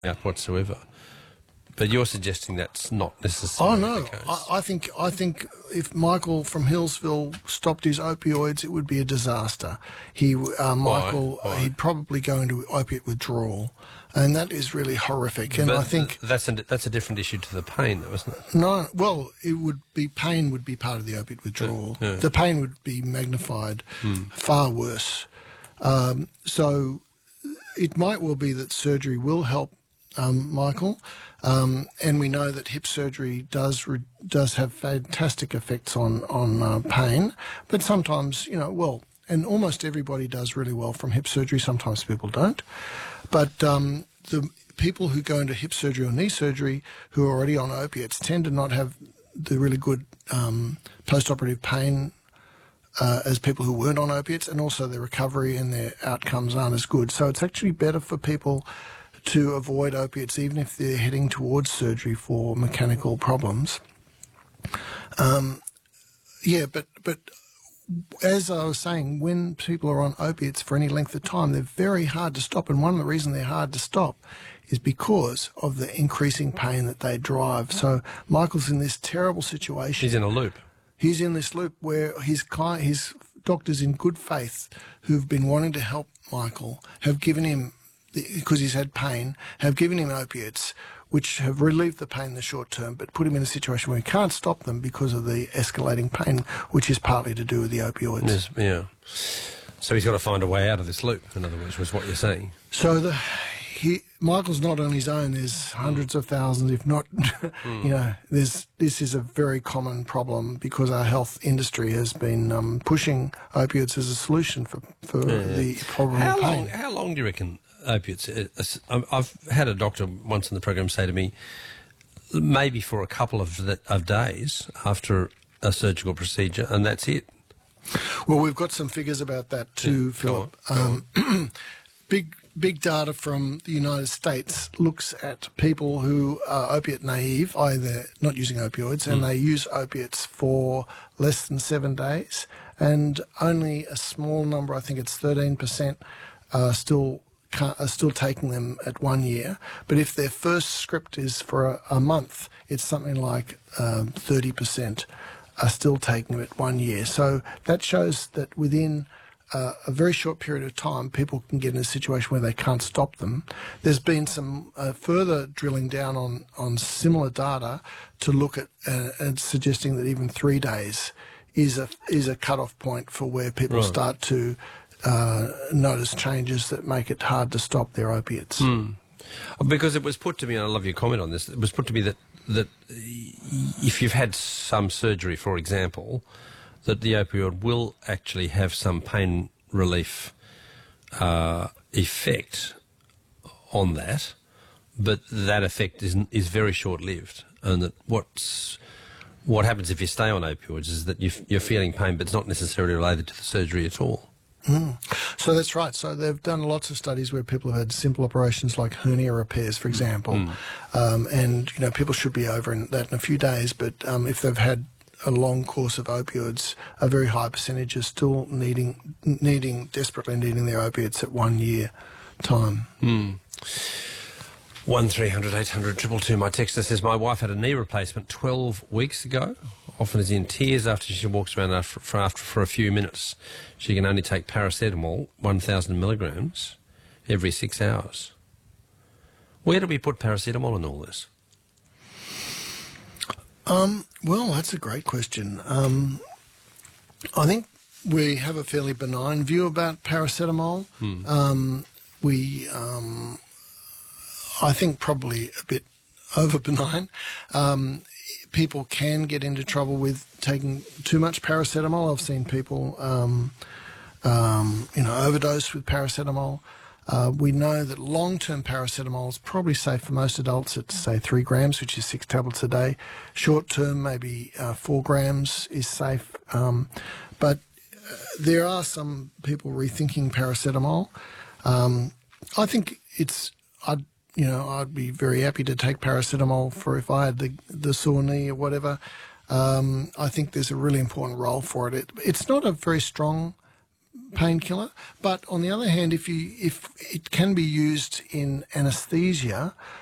out whatsoever. But you're suggesting that's not necessarily the case. I think if Michael from Hillsville stopped his opioids, it would be a disaster. Michael, he'd probably go into opiate withdrawal, and that is really horrific. And but I think that's a different issue to the pain, though, isn't it? No, well, pain would be part of the opiate withdrawal. Yeah. The pain would be magnified, far worse. So it might well be that surgery will help Michael, and we know that hip surgery does have fantastic effects on pain, but sometimes, and almost everybody does really well from hip surgery. Sometimes people don't, but the people who go into hip surgery or knee surgery who are already on opiates tend to not have the really good post-operative pain as people who weren't on opiates, and also their recovery and their outcomes aren't as good. So it's actually better for people to avoid opiates, even if they're heading towards surgery for mechanical problems. But as I was saying, when people are on opiates for any length of time, they're very hard to stop. And one of the reasons they're hard to stop is because of the increasing pain that they drive. So Michael's in this terrible situation. He's in a loop. He's in this loop where his doctors in good faith who've been wanting to help Michael have given him, because he's had pain, have given him opiates, which have relieved the pain in the short term, but put him in a situation where he can't stop them because of the escalating pain, which is partly to do with the opioids. Yes, yeah. So he's got to find a way out of this loop, in other words, was what you're saying. So Michael's not on his own. There's hundreds of thousands, if not, this is a very common problem because our health industry has been pushing opiates as a solution for the problem of pain. How long do you reckon opiates? I've had a doctor once in the program say to me, maybe for a couple of days after a surgical procedure, and that's it. Well, we've got some figures about that too, Philip. Big data from the United States looks at people who are opiate naive, either not using opioids, and they use opiates for less than 7 days, and only a small number, I think it's 13%, are still taking them at 1 year. But if their first script is for a month, it's something like 30% are still taking them at 1 year. So that shows that within a very short period of time, people can get in a situation where they can't stop them. There's been some further drilling down on similar data to look at and suggesting that even 3 days is a cut-off point for where people start to notice changes that make it hard to stop their opiates. Because it was put to me, and I love your comment on this, it was put to me that if you've had some surgery, for example, that the opioid will actually have some pain relief effect on that, but that effect is very short-lived, and that what happens if you stay on opioids is that you're feeling pain, but it's not necessarily related to the surgery at all. So that's right. So they've done lots of studies where people have had simple operations like hernia repairs, for example, and people should be over that in a few days. But if they've had a long course of opioids, a very high percentage are still desperately needing their opiates at 1 year time. 1300 800 222. My texter says, my wife had a knee replacement 12 weeks ago. Often is in tears after she walks around for a few minutes. She can only take paracetamol, 1,000 milligrams, every 6 hours. Where do we put paracetamol in all this? Well, that's a great question. I think we have a fairly benign view about paracetamol. I think probably a bit over benign. People can get into trouble with taking too much paracetamol. I've seen people, overdose with paracetamol. We know that long-term paracetamol is probably safe for most adults at, say, 3 grams, which is 6 tablets a day. Short-term, maybe 4 grams is safe. But there are some people rethinking paracetamol. I think I'd be very happy to take paracetamol for if I had the sore knee or whatever. I think there's a really important role for it. It's not a very strong painkiller. But on the other hand, if it can be used in anaesthesia,